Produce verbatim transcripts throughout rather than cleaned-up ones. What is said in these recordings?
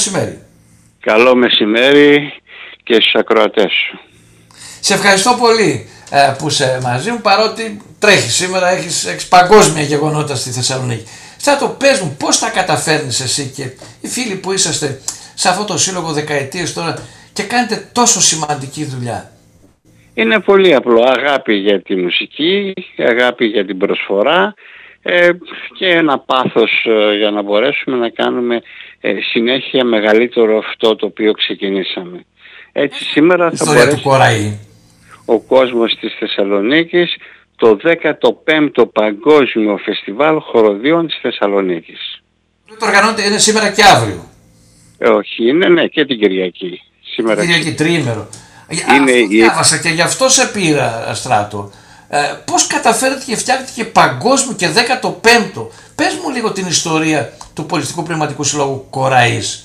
μεσημέρι. Καλό μεσημέρι και στους ακροατές σου. Σε ευχαριστώ πολύ ε, που είσαι μαζί μου, παρότι τρέχεις σήμερα, έχεις, έχεις παγκόσμια γεγονότα στη Θεσσαλονίκη. Στράτο, πες μου πώς τα καταφέρνεις εσύ και οι φίλοι που είσαστε σε αυτό το σύλλογο δεκαετίες τώρα και κάνετε τόσο σημαντική δουλειά? Είναι πολύ απλό. Αγάπη για τη μουσική, αγάπη για την προσφορά ε, και ένα πάθος ε, για να μπορέσουμε να κάνουμε ε, συνέχεια μεγαλύτερο αυτό το οποίο ξεκινήσαμε. Έτσι σήμερα θα μπορέσει ο κόσμος της Θεσσαλονίκης το δέκατο πέμπτο Παγκόσμιο Φεστιβάλ Χοροδίων της Θεσσαλονίκης. Το οργανώνεται, είναι σήμερα και αύριο? Ε, όχι, είναι ναι, και την Κυριακή. Σήμερα Κυριακή, τριήμερο. Είναι αυτό διάβασα και γι' αυτό σε πήρα, Στράτο. Ε, πώς καταφέρετε και φτιάχνετε και παγκόσμιο και δέκατο πέμπτο? Πες μου λίγο την ιστορία του Πολιτιστικού Πνευματικού Συλλόγου Κοραής.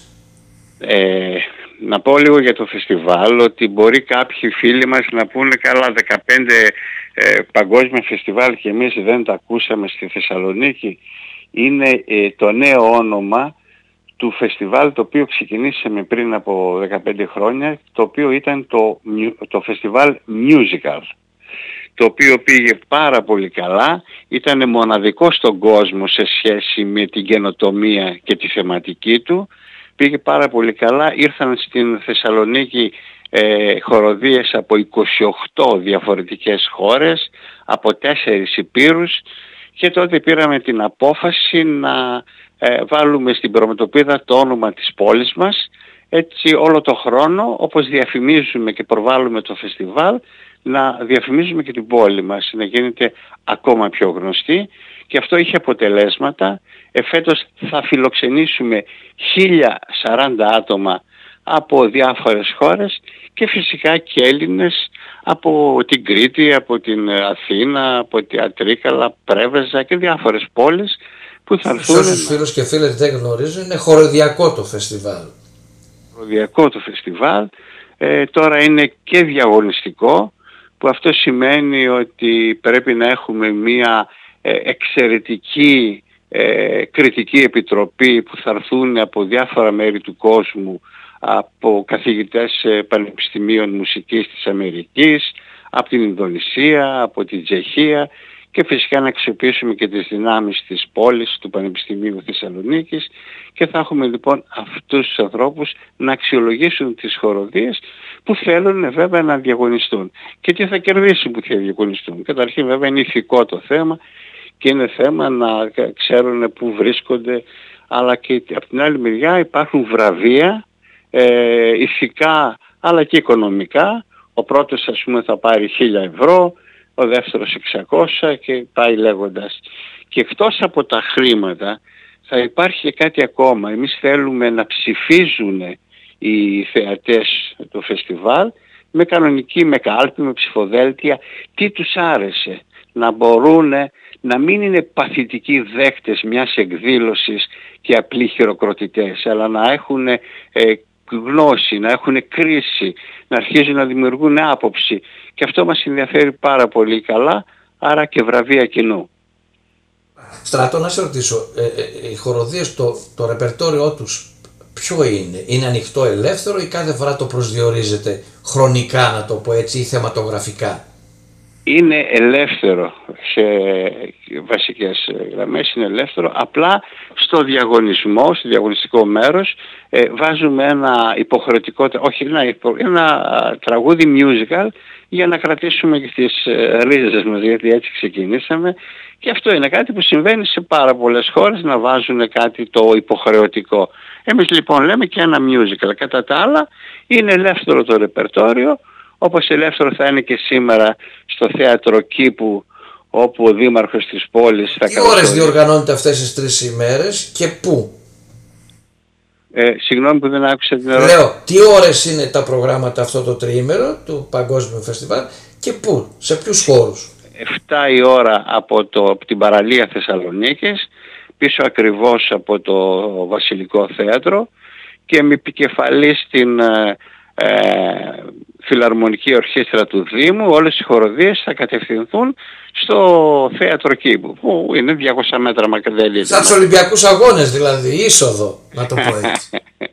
Ε, να πω λίγο για το φεστιβάλ, ότι μπορεί κάποιοι φίλοι μας να πούνε καλά δεκαπέντε ε, παγκόσμια φεστιβάλ και εμείς δεν τα ακούσαμε στη Θεσσαλονίκη. Είναι ε, το νέο όνομα του φεστιβάλ το οποίο ξεκινήσαμε πριν από δεκαπέντε χρόνια, το οποίο ήταν το, το φεστιβάλ Musical, το οποίο πήγε πάρα πολύ καλά, ήταν μοναδικό στον κόσμο σε σχέση με την καινοτομία και τη θεματική του, πήγε πάρα πολύ καλά, ήρθαν στην Θεσσαλονίκη ε, χοροδίες από είκοσι οκτώ διαφορετικές χώρες, από τέσσερις υπήρους και τότε πήραμε την απόφαση να ε, βάλουμε στην προμετωπίδα το όνομα της πόλης μας, έτσι όλο το χρόνο όπως διαφημίζουμε και προβάλλουμε το φεστιβάλ, να διαφημίζουμε και την πόλη μας, να γίνεται ακόμα πιο γνωστή και αυτό είχε αποτελέσματα. Εφέτος θα φιλοξενήσουμε χίλια σαράντα άτομα από διάφορες χώρες και φυσικά και Έλληνες από την Κρήτη, από την Αθήνα, από την Ατρίκαλα, Πρέβεζα και διάφορες πόλεις που θα έρθουν. Σε όσους φίλους και φίλες δεν γνωρίζουν, είναι χοροδιακό το φεστιβάλ. Χοροδιακό το φεστιβάλ, ε, τώρα είναι και διαγωνιστικό, που αυτό σημαίνει ότι πρέπει να έχουμε μία ε, εξαιρετική ε, κριτική επιτροπή που θα έρθουν από διάφορα μέρη του κόσμου, από καθηγητές ε, πανεπιστημίων μουσικής της Αμερικής, από την Ινδονησία, από την Τσεχία και φυσικά να αξιοποιήσουμε και τις δυνάμεις της πόλης, του Πανεπιστημίου Θεσσαλονίκης και θα έχουμε λοιπόν αυτούς τους ανθρώπους να αξιολογήσουν τις χοροδίες που θέλουν βέβαια να διαγωνιστούν. Και τι θα κερδίσουν που θα διαγωνιστούν? Καταρχήν βέβαια είναι ηθικό το θέμα και είναι θέμα να ξέρουν πού βρίσκονται, αλλά και από την άλλη μεριά υπάρχουν βραβεία ε, ηθικά αλλά και οικονομικά. Ο πρώτος ας πούμε θα πάρει χίλια ευρώ, ο δεύτερος εξακόσια και πάει λέγοντας. Και εκτός από τα χρήματα θα υπάρχει και κάτι ακόμα. Εμείς θέλουμε να ψηφίζουν οι θεατές του φεστιβάλ με κανονική, με κάλπη, με ψηφοδέλτια, τι τους άρεσε. Να μπορούν να μην είναι παθητικοί δέκτες μιας εκδήλωσης και απλοί χειροκροτητές, αλλά να έχουν ε, γνώση, να έχουν κρίση, να αρχίζουν να δημιουργούν άποψη. Και αυτό μας ενδιαφέρει πάρα πολύ καλά, άρα και βραβεία κοινού. Στράτο, να σε ρωτήσω, ε, ε, οι χοροδίες, το, το ρεπερτόριό τους ποιο είναι? Είναι ανοιχτό, ελεύθερο ή κάθε φορά το προσδιορίζετε χρονικά, να το πω έτσι, ή θεματογραφικά? Είναι ελεύθερο σε βασικές γραμμές, είναι ελεύθερο. Απλά στο διαγωνισμό, στο διαγωνιστικό μέρος ε, βάζουμε ένα υποχρεωτικό, όχι ένα, ένα τραγούδι musical για να κρατήσουμε και τις ε, ρίζες μας, γιατί έτσι ξεκινήσαμε. Και αυτό είναι κάτι που συμβαίνει σε πάρα πολλές χώρες, να βάζουν κάτι το υποχρεωτικό. Εμείς λοιπόν λέμε και ένα musical. Κατά τα άλλα είναι ελεύθερο το ρεπερτόριο, όπως ελεύθερο θα είναι και σήμερα στο Θέατρο Κήπου, όπου ο δήμαρχος της πόλης θα καλωσορίσει. Τι ώρες διοργανώνεται αυτές τις τρεις ημέρες και πού? Ε, συγγνώμη που δεν άκουσα την ερώτηση. Λέω, τι ώρες είναι τα προγράμματα αυτό το τριήμερο του Παγκόσμιου Φεστιβάλ και πού, σε ποιους χώρους? εφτά η ώρα από, το, από την παραλία Θεσσαλονίκης, πίσω ακριβώς από το Βασιλικό Θέατρο και με επικεφαλή στην ε, ε, Φιλαρμονική Ορχήστρα του Δήμου. Όλες οι χοροδίες θα κατευθυνθούν στο Θέατρο Κήπου, που είναι διακόσια μέτρα μακριά. Σαν τους Ολυμπιακούς Αγώνες δηλαδή, είσοδο, να το πω έτσι.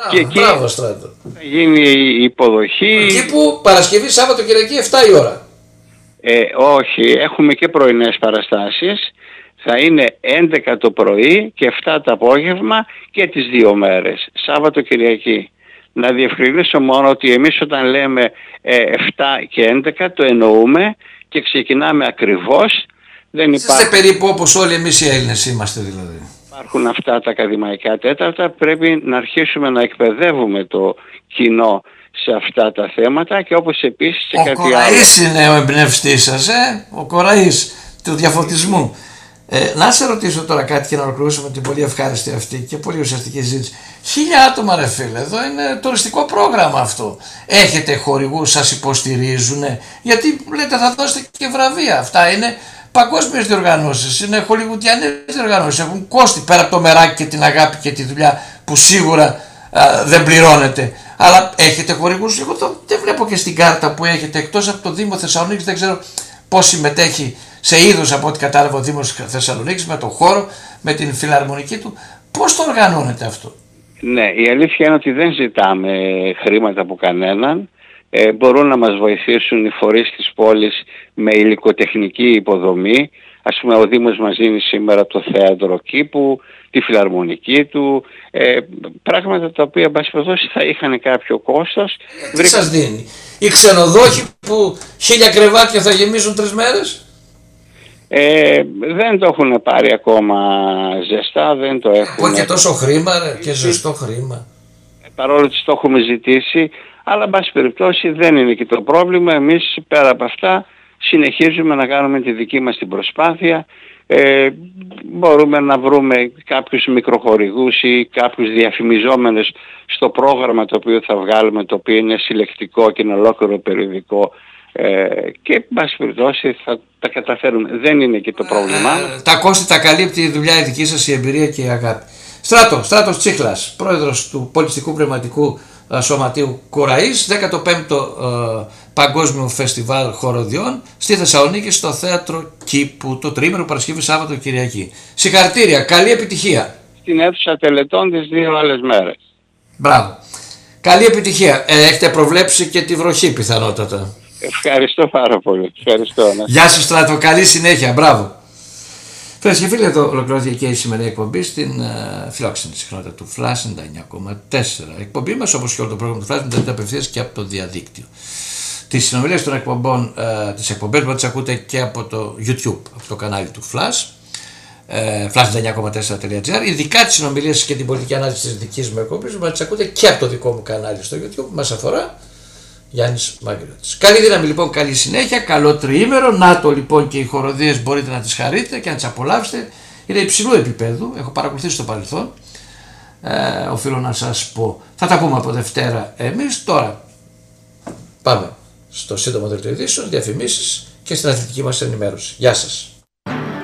Μπράβο, και εκεί μπράβο, Στράτο. Θα γίνει η υποδοχή. Εκεί που Παρασκευή, Σάββατο, Κυριακή εφτά η ώρα. Ε, όχι, έχουμε και πρωινές παραστάσεις. Θα είναι έντεκα το πρωί και εφτά το απόγευμα και τις δύο μέρες, Σάββατο Κυριακή. Να διευκρινίσω μόνο ότι εμείς όταν λέμε ε, εφτά και έντεκα το εννοούμε και ξεκινάμε ακριβώς. Δεν Είστε υπάρχουν... περίπου όπως όλοι εμείς οι Έλληνες είμαστε δηλαδή. Υπάρχουν αυτά τα ακαδημαϊκά τέταρτα, πρέπει να αρχίσουμε να εκπαιδεύουμε το κοινό σε αυτά τα θέματα και όπως επίσης και ο κάτι Κοραής άλλο. είναι ο εμπνευστής σας, ε? Ο Κοραής του διαφωτισμού. Ε, να σε ρωτήσω τώρα κάτι και να ολοκληρώσουμε την πολύ ευχάριστη αυτή και πολύ ουσιαστική συζήτηση. Χίλια άτομα ρε φίλε, εδώ είναι τουριστικό πρόγραμμα αυτό. Έχετε χορηγούς, σας υποστηρίζουν, γιατί λέτε θα δώσετε και βραβεία. Αυτά είναι παγκόσμιες διοργανώσεις, είναι χολιγουτιανές διοργανώσεις, έχουν κόστη πέρα από το μεράκι και την αγάπη και τη δουλειά που σίγουρα α, δεν πληρώνεται. Αλλά έχετε χορηγούς, εγώ το, δεν βλέπω και στην κάρτα που έχετε, εκτός από το Δήμο Θεσσαλονίκης, δεν ξέρω πώς συμμετέχει σε είδος από ό,τι κατάλαβα ο Δήμος Θεσσαλονίκης, με το χώρο, με την φιλαρμονική του. Πώς το οργανώνετε αυτό? Ναι, η αλήθεια είναι ότι δεν ζητάμε χρήματα από κανέναν. Ε, μπορούν να μας βοηθήσουν οι φορείς της πόλης με υλικοτεχνική υποδομή. Ας πούμε ο Δήμος μας δίνει σήμερα το θέατρο κήπου, τη φιλαρμονική του, ε, πράγματα τα οποία μπασπεδώσει θα είχαν κάποιο κόστος. Τι Βρήκα... σας δίνει? Οι ξενοδόχοι που χίλια κρεβάτια θα γεμίζουν τρεις μέρες? Ε, δεν το έχουν πάρει ακόμα ζεστά, δεν το έχουν. Πω και τόσο χρήμα ρε, και ζεστό χρήμα. Ε, παρόλο ότι το έχουμε ζητήσει, αλλά εν πάση περιπτώσει δεν είναι και το πρόβλημα. Εμείς πέρα από αυτά συνεχίζουμε να κάνουμε τη δική μας την προσπάθεια. Ε, μπορούμε να βρούμε κάποιους μικροχορηγούς ή κάποιους διαφημιζόμενους στο πρόγραμμα το οποίο θα βγάλουμε, το οποίο είναι συλλεκτικό και είναι ολόκληρο περιοδικό. Ε, και εν πάση περιπτώσει θα τα καταφέρουμε. Δεν είναι και το πρόβλημά μας. Ε, τα κόστη τα καλύπτει η δουλειά, η δική σας, η εμπειρία και η αγάπη. Στράτο, Στράτος Τσίχλας, πρόεδρος του Πολιτιστικού Πνευματικού Σωματείου Κοραής, δέκατο πέμπτο ε, Παγκόσμιο Φεστιβάλ Χοροδιών στη Θεσσαλονίκη στο Θέατρο Κήπου, το τρίμηνο Παρασκευή, Σάββατο, Κυριακή. Συγχαρητήρια, καλή επιτυχία. Στην αίθουσα τελετών τις δύο άλλες μέρες. Μπράβο. Καλή επιτυχία. Ε, έχετε προβλέψει και τη βροχή πιθανότατα. Ευχαριστώ πάρα πολύ. Ευχαριστώ. Ναι. Γεια σας Στράτο, καλή συνέχεια. Μπράβο. Φίλες και φίλοι, εδώ ολοκληρώθηκε και η σημερινή εκπομπή στην uh, φιλόξενη συχνότητα του Flash ενενήντα εννιά κόμμα τέσσερα. Η εκπομπή μας, όπως και όλο το πρόγραμμα του Flash, μεταδίδεται απευθείας και από το διαδίκτυο. Τις συνομιλίες των εκπομπών, uh, τις εκπομπές μπορείτε να τις ακούτε και από το YouTube, από το κανάλι του Flash, uh, flash ενενήντα εννιά κόμμα τέσσερα τελεία τζι άρ. Ειδικά τις συνομιλίες και την πολιτική ανάλυση της δικής μου εκπομπής μπορείτε να τις ακούτε και από το δικό μου κανάλι στο YouTube που μας αφορά. Γιάννης Μαγκριώτης. Καλή δύναμη λοιπόν, καλή συνέχεια, καλό τριήμερο. Να το λοιπόν και οι χοροδίες μπορείτε να τις χαρείτε και να τις απολαύσετε. Είναι υψηλού επίπεδου, έχω παρακολουθήσει στο παρελθόν. Ε, οφείλω να σας πω. Θα τα πούμε από Δευτέρα εμείς. Τώρα πάμε στο σύντομο δελτίο ειδήσεων, διαφημίσεις και στην αθλητική μας ενημέρωση. Γεια σας.